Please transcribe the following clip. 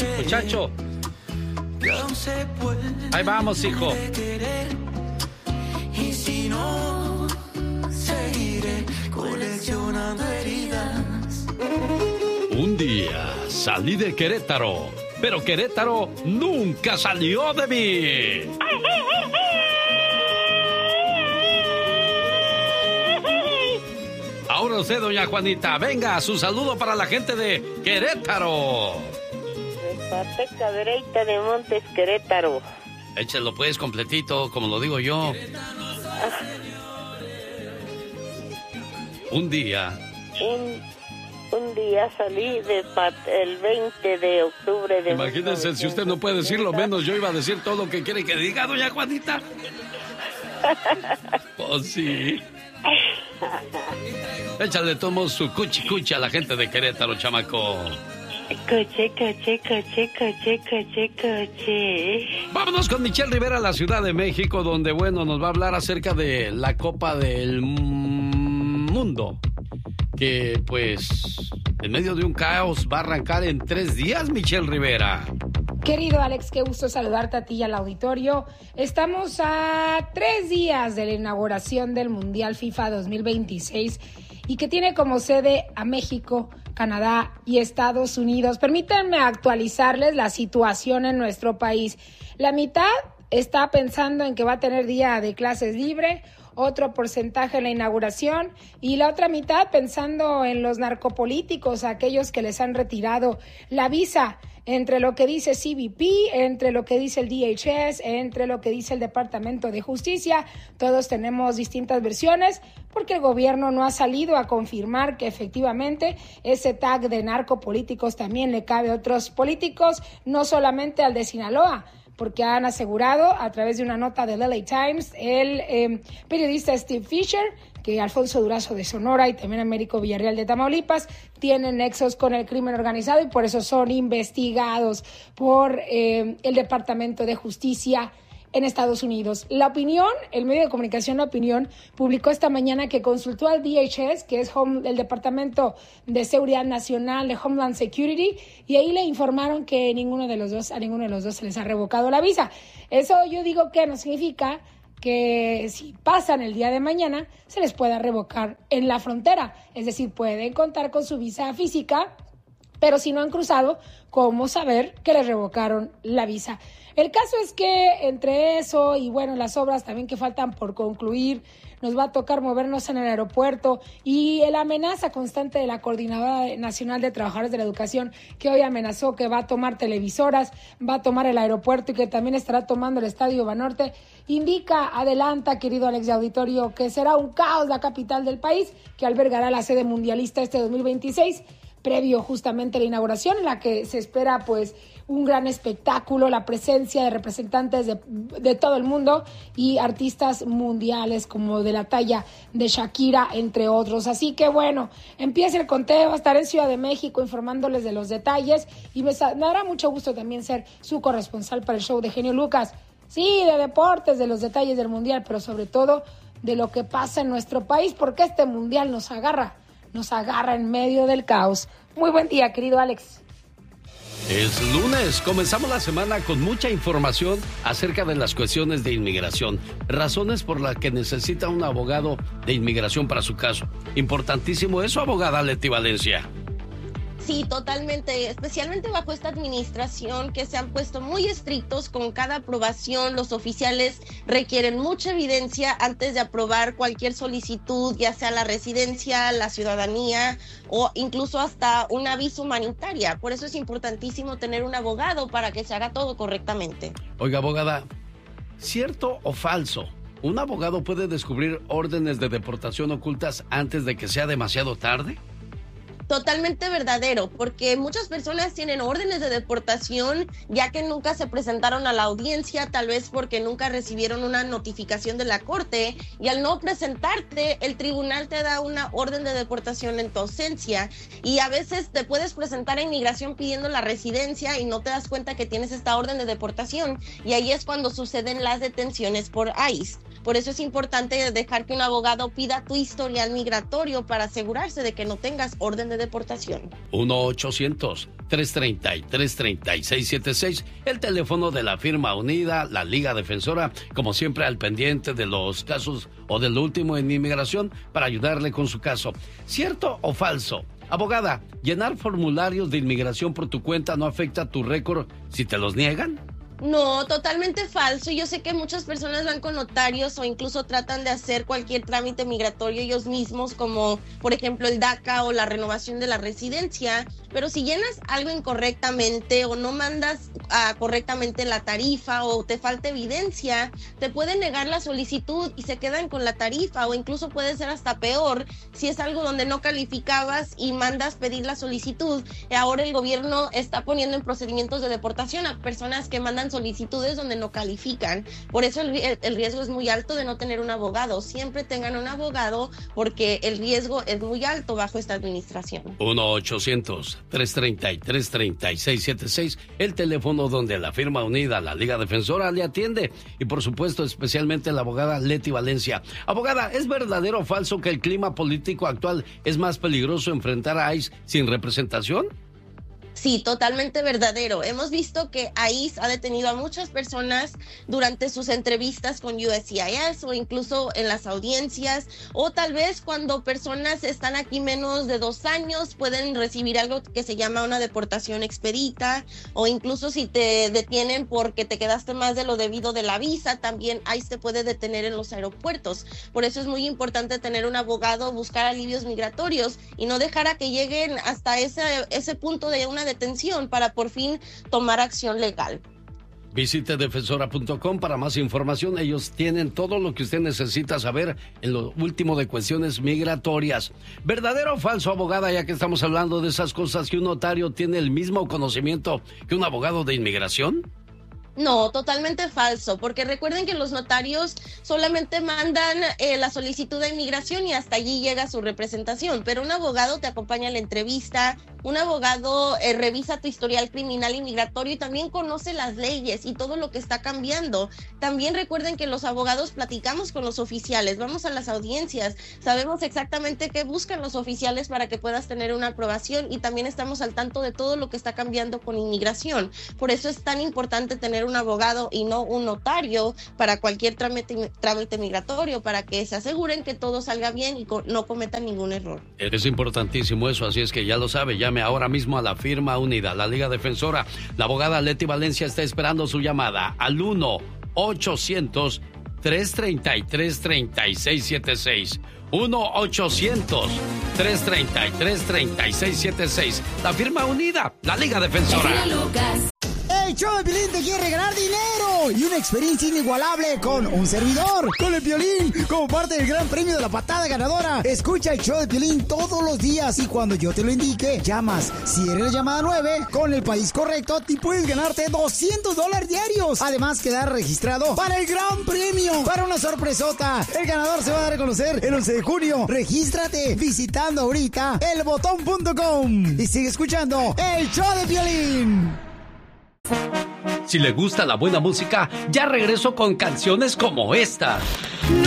Muchacho. Ahí vamos, hijo. Y si no, seguiré coleccionando heridas. Un día salí de Querétaro, pero Querétaro nunca salió de mí. Ahora usted, doña Juanita, venga, su saludo para la gente de Querétaro. De parte Cadereyta de Montes, Querétaro. Échelo pues completito, como lo digo yo. Un día. Un día salí el 20 de octubre de... Imagínense, si usted no puede decirlo menos, yo iba a decir todo lo que quiere que diga, doña Juanita. Pues sí. Échale, tomo su cuchi a la gente de Querétaro, chamaco. Coche. Vámonos con Michelle Rivera a la Ciudad de México, donde, bueno, nos va a hablar acerca de la Copa del Mundo. Que, pues, en medio de un caos va a arrancar en 3 días, Michelle Rivera. Querido Alex, qué gusto saludarte a ti y al auditorio. Estamos a 3 días de la inauguración del Mundial FIFA 2026 y que tiene como sede a México, Canadá y Estados Unidos. Permítanme actualizarles la situación en nuestro país. La mitad está pensando en que va a tener día de clases libre, otro porcentaje en la inauguración y la otra mitad pensando en los narcopolíticos, aquellos que les han retirado la visa. Entre lo que dice CBP, entre lo que dice el DHS, entre lo que dice el Departamento de Justicia, todos tenemos distintas versiones porque el gobierno no ha salido a confirmar que efectivamente ese tag de narcopolíticos también le cabe a otros políticos, no solamente al de Sinaloa, porque han asegurado a través de una nota del LA Times el periodista Steve Fisher que Alfonso Durazo de Sonora y también Américo Villarreal de Tamaulipas tienen nexos con el crimen organizado y por eso son investigados por el Departamento de Justicia en Estados Unidos. La Opinión, el medio de comunicación La Opinión, publicó esta mañana que consultó al DHS, que es el Departamento de Seguridad Nacional de Homeland Security, y ahí le informaron que a ninguno de los dos se les ha revocado la visa. Eso yo digo que no significa que si pasan el día de mañana se les pueda revocar en la frontera. Es decir, pueden contar con su visa física, pero si no han cruzado, ¿cómo saber que les revocaron la visa? El caso es que entre eso y bueno, las obras también que faltan por concluir, nos va a tocar movernos en el aeropuerto y la amenaza constante de la Coordinadora Nacional de Trabajadores de la Educación, que hoy amenazó que va a tomar televisoras, va a tomar el aeropuerto y que también estará tomando el Estadio Banorte, adelanta, querido Alex de Auditorio, que será un caos la capital del país, que albergará la sede mundialista este 2026, previo justamente a la inauguración, en la que se espera pues un gran espectáculo, la presencia de representantes de todo el mundo y artistas mundiales como de la talla de Shakira, entre otros. Así que bueno, empieza el conteo, estaré en Ciudad de México informándoles de los detalles y me dará mucho gusto también ser su corresponsal para el show de Genio Lucas. Sí, de deportes, de los detalles del mundial, pero sobre todo de lo que pasa en nuestro país, porque este mundial nos agarra en medio del caos. Muy buen día, querido Alex. Es lunes, comenzamos la semana con mucha información acerca de las cuestiones de inmigración, razones por las que necesita un abogado de inmigración para su caso. Importantísimo eso, abogada Leti Valencia. Sí, totalmente, especialmente bajo esta administración que se han puesto muy estrictos con cada aprobación. Los oficiales requieren mucha evidencia antes de aprobar cualquier solicitud, ya sea la residencia, la ciudadanía o incluso hasta una visa humanitaria. Por eso es importantísimo tener un abogado para que se haga todo correctamente. Oiga, abogada, ¿cierto o falso? ¿Un abogado puede descubrir órdenes de deportación ocultas antes de que sea demasiado tarde? Totalmente verdadero, porque muchas personas tienen órdenes de deportación ya que nunca se presentaron a la audiencia, tal vez porque nunca recibieron una notificación de la corte, y al no presentarte, el tribunal te da una orden de deportación en tu ausencia, y a veces te puedes presentar a inmigración pidiendo la residencia y no te das cuenta que tienes esta orden de deportación, y ahí es cuando suceden las detenciones por ICE. Por eso es importante dejar que un abogado pida tu historial migratorio para asegurarse de que no tengas orden de de deportación. 1-800-330-3676, el teléfono de la firma unida, la Liga Defensora, como siempre al pendiente de los casos o del último en inmigración para ayudarle con su caso. ¿Cierto o falso? Abogada, ¿llenar formularios de inmigración por tu cuenta no afecta tu récord si te los niegan? No, totalmente falso. Yo sé que muchas personas van con notarios o incluso tratan de hacer cualquier trámite migratorio ellos mismos, como por ejemplo el DACA o la renovación de la residencia, pero si llenas algo incorrectamente o no mandas correctamente la tarifa o te falta evidencia, te pueden negar la solicitud y se quedan con la tarifa, o incluso puede ser hasta peor si es algo donde no calificabas y mandas pedir la solicitud. Ahora el gobierno está poniendo en procedimientos de deportación a personas que mandan solicitudes donde no califican. Por eso el riesgo es muy alto de no tener un abogado. Siempre tengan un abogado porque el riesgo es muy alto bajo esta administración. 1-800-330-3676, el teléfono donde la firma unida, la Liga Defensora, le atiende. Y por supuesto, especialmente la abogada Leti Valencia. Abogada, ¿es verdadero o falso que el clima político actual es más peligroso enfrentar a ICE sin representación? Sí, totalmente verdadero. Hemos visto que ICE ha detenido a muchas personas durante sus entrevistas con USCIS o incluso en las audiencias, o tal vez cuando personas están aquí menos de 2 años pueden recibir algo que se llama una deportación expedita, o incluso si te detienen porque te quedaste más de lo debido de la visa, también ICE te puede detener en los aeropuertos. Por eso es muy importante tener un abogado, buscar alivios migratorios y no dejar a que lleguen hasta ese punto de una detención para por fin tomar acción legal. Visite defensora.com para más información. Ellos tienen todo lo que usted necesita saber en lo último de cuestiones migratorias. ¿Verdadero o falso, abogada, ya que estamos hablando de esas cosas, que un notario tiene el mismo conocimiento que un abogado de inmigración? No, totalmente falso, porque recuerden que los notarios solamente mandan la solicitud de inmigración y hasta allí llega su representación, pero un abogado te acompaña a la entrevista, un abogado revisa tu historial criminal y migratorio y también conoce las leyes y todo lo que está cambiando. También recuerden que los abogados platicamos con los oficiales, vamos a las audiencias, sabemos exactamente qué buscan los oficiales para que puedas tener una aprobación y también estamos al tanto de todo lo que está cambiando con inmigración. Por eso es tan importante tener un abogado y no un notario para cualquier trámite migratorio, para que se aseguren que todo salga bien y no cometan ningún error. Es importantísimo eso, así es que ya lo sabe, llame ahora mismo a la firma unida, la Liga Defensora. La abogada Leti Valencia está esperando su llamada al 1-800-333-3676. 1-800-333-3676. La firma unida, la Liga Defensora. El show de Piolín te quiere regalar dinero y una experiencia inigualable con un servidor, con el Piolín, como parte del gran premio de la patada ganadora. Escucha el show de Piolín todos los días y cuando yo te lo indique, llamas. Si eres la llamada 9, con el país correcto, te puedes ganarte $200 diarios. Además, quedar registrado para el gran premio, para una sorpresota. El ganador se va a dar a conocer el 11 de junio. Regístrate visitando ahorita elbotón.com y sigue escuchando el show de Piolín. Si le gusta la buena música, ya regreso con canciones como esta.